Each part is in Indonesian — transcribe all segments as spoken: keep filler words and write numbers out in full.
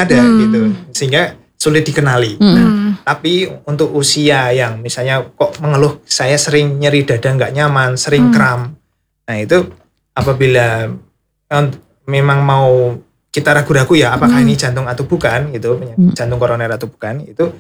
ada hmm. gitu, sehingga sulit dikenali. Hmm. Nah, tapi untuk usia yang misalnya kok mengeluh saya sering nyeri dada nggak nyaman, sering hmm. kram, nah itu apabila eh, memang mau kita ragu-ragu ya apakah hmm. ini jantung atau bukan gitu, penyakit hmm. jantung koroner atau bukan, itu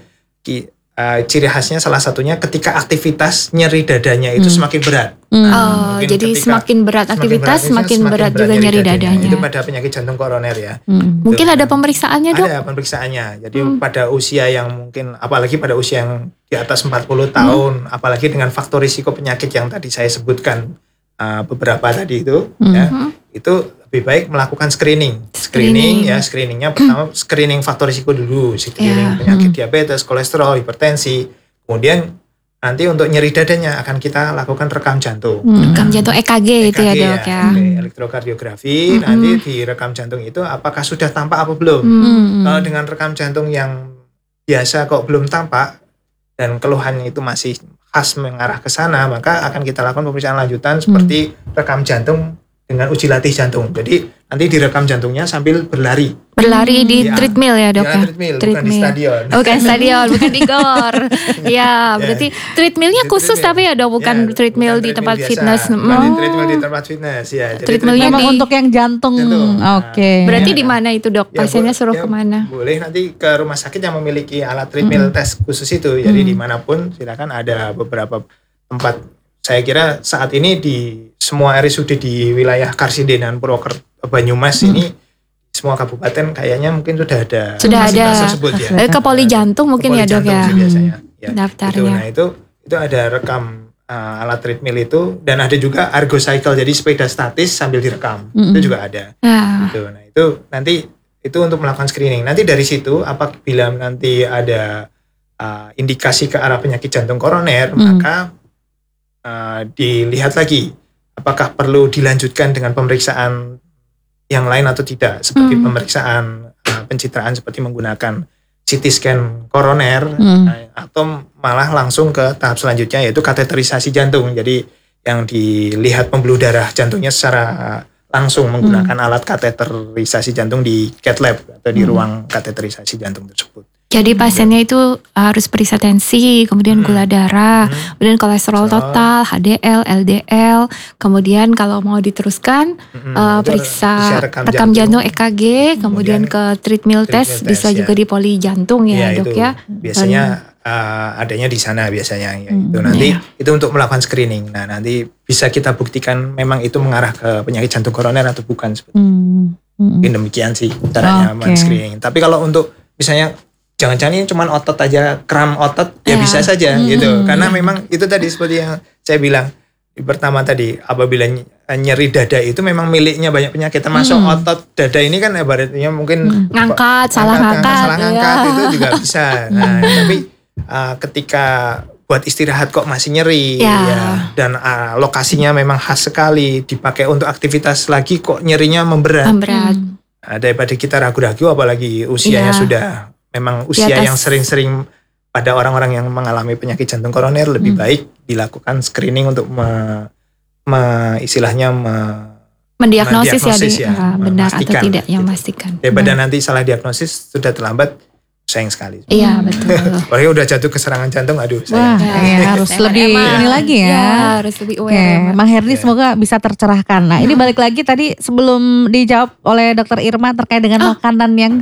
Uh, ciri khasnya salah satunya ketika aktivitas nyeri dadanya itu hmm. semakin berat. Hmm. Nah, oh, jadi semakin berat aktivitas, semakin berat, semakin berat, berat juga nyeri dadanya. dadanya. Itu pada penyakit jantung koroner ya. Hmm. Mungkin ada pemeriksaannya dok? Ada pemeriksaannya. Jadi hmm. pada usia yang mungkin, apalagi pada usia yang di atas empat puluh tahun, hmm. apalagi dengan faktor risiko penyakit yang tadi saya sebutkan uh, beberapa tadi itu, hmm. ya, itu lebih baik melakukan screening. Screening, screening ya, screeningnya pertama screening faktor risiko dulu, screening yeah. penyakit hmm. diabetes, kolesterol, hipertensi. Kemudian nanti untuk nyeri dadanya akan kita lakukan rekam jantung. Hmm. Rekam jantung E K G, E K G itu ya dok ya. ya. Elektrokardiografi, hmm. nanti di rekam jantung itu apakah sudah tampak apa belum. Hmm. Kalau dengan rekam jantung yang biasa kok belum tampak dan keluhannya itu masih khas mengarah ke sana, maka akan kita lakukan pemeriksaan lanjutan seperti hmm. rekam jantung dengan uji latih jantung. Jadi nanti direkam jantungnya sambil berlari. Berlari di ya, treadmill ya dok ya? Treadmill, treadmill, bukan di stadion. Oh, bukan stadion, bukan di gor. Ya, berarti treadmillnya khusus treadmill. Tapi ya dok, bukan ya, treadmill bukan di tempat biasa. Fitness. Bukan oh. di treadmill di tempat fitness ya. Jadi treadmillnya memang di... untuk yang jantung. jantung. Oke. Okay. Berarti ya, di mana itu dok? Ya, pasiennya suruh ya, kemana? Boleh nanti ke rumah sakit yang memiliki alat treadmill hmm. tes khusus itu. Jadi hmm. dimanapun silakan, ada beberapa tempat. Saya kira saat ini di semua R S U D di wilayah Karsidenan, Purwokerto, Banyumas hmm. ini semua kabupaten kayaknya mungkin sudah ada sudah ada tersebut ya. Ke poli jantung mungkin ya dok ya. Biasanya ya. Daftarnya. Itu, nah itu itu ada rekam uh, alat treadmill itu, dan ada juga ergocycle, jadi sepeda statis sambil direkam. Hmm. Itu juga ada. Ah. Gitu. Nah itu nanti itu untuk melakukan screening. Nanti dari situ apabila nanti ada uh, indikasi ke arah penyakit jantung koroner, hmm. maka Uh, dilihat lagi apakah perlu dilanjutkan dengan pemeriksaan yang lain atau tidak, seperti hmm. pemeriksaan uh, pencitraan seperti menggunakan C T scan koroner, hmm. uh, atau malah langsung ke tahap selanjutnya yaitu kateterisasi jantung. Jadi yang dilihat pembuluh darah jantungnya secara langsung menggunakan hmm. alat kateterisasi jantung di cath lab atau di hmm. ruang kateterisasi jantung tersebut. Jadi pasiennya itu harus periksa tensi, kemudian hmm. gula darah, hmm. kemudian kolesterol so. total, H D L, L D L, kemudian kalau mau diteruskan hmm. uh, periksa rekam, rekam jantung, jantung E K G, kemudian, kemudian ke treadmill test, bisa ya. juga di poli jantung ya, ya dok ya. Biasanya uh, adanya di sana biasanya, ya, hmm. itu nanti ya. itu untuk melakukan screening. Nah nanti bisa kita buktikan memang itu mengarah ke penyakit jantung koroner atau bukan. Hmm. Hmm. Mungkin demikian sih caranya okay. screening. Tapi kalau untuk misalnya jangan-jangan ini cuma otot aja, kram otot ya, ya bisa saja hmm. gitu. Karena memang itu tadi seperti yang saya bilang di pertama tadi, apabila nyeri dada itu memang miliknya banyak penyakit. Termasuk hmm. otot dada ini kan ibaratnya mungkin hmm. ngangkat, salah ngangkat, salah ngangkat ya. itu juga bisa. Nah, tapi uh, ketika buat istirahat kok masih nyeri ya, ya dan uh, lokasinya memang khas sekali, dipakai untuk aktivitas lagi kok nyerinya memberat. Memberat. Nah, daripada kita ragu-ragu, apalagi usianya ya. sudah memang usia yang sering-sering pada orang-orang yang mengalami penyakit jantung koroner, lebih hmm. baik dilakukan screening untuk me, me, istilahnya me, mendiagnosis, mendiagnosis ya, ya, ya benar atau tidak yang gitu. memastikan. Daripada nah. nanti salah diagnosis sudah terlambat, sayang sekali. Iya betul. Apalagi udah jatuh ke serangan jantung, aduh sayang. Wah, ya, harus lebih emang, ini lagi ya. ya harus lebih aware. Okay. Mang Herdi ya. Semoga bisa tercerahkan. Nah hmm. ini balik lagi tadi sebelum dijawab oleh Dokter Irma terkait dengan oh. makanan yang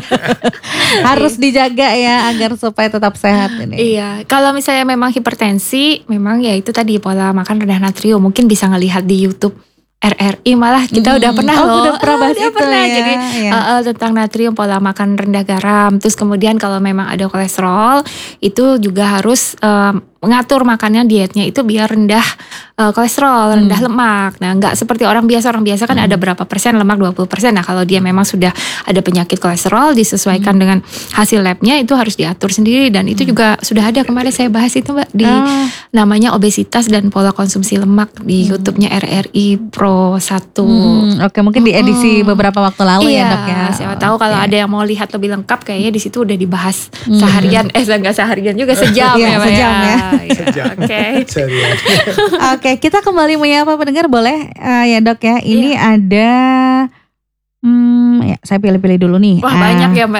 harus dijaga ya agar supaya tetap sehat ini. Iya, kalau misalnya memang hipertensi, memang ya itu tadi pola makan rendah natrium, mungkin bisa ngelihat di YouTube R R I, malah kita hmm. udah pernah oh, loh. udah pernah bahas udah itu pernah. ya. Jadi ya. Uh, uh, tentang natrium, pola makan rendah garam. Terus kemudian kalau memang ada kolesterol, itu juga harus uh, mengatur makannya, dietnya itu biar rendah uh, kolesterol, rendah hmm. lemak. Nah gak seperti orang biasa, orang biasa kan hmm. ada berapa persen lemak, dua puluh persen. Nah kalau dia memang sudah ada penyakit kolesterol, disesuaikan hmm. dengan hasil labnya, itu harus diatur sendiri. Dan itu hmm. juga sudah ada, kemarin saya bahas itu Mbak, di ah. namanya obesitas dan pola konsumsi lemak di hmm. YouTube-nya R R I Pro satu. Hmm, Oke, mungkin di edisi hmm. beberapa waktu lalu iya, ya dok ya. Siapa tahu kalau ada yang mau lihat lebih lengkap, kayaknya di situ udah dibahas hmm. seharian, eh enggak seharian juga, sejam ya, sejam ya. ya. Oke. Oke, kita kembali menyapa pendengar, boleh uh, ya dok ya. Ini iya. ada, hmm, ya saya pilih-pilih dulu nih. Wah uh, banyak ya Mbak.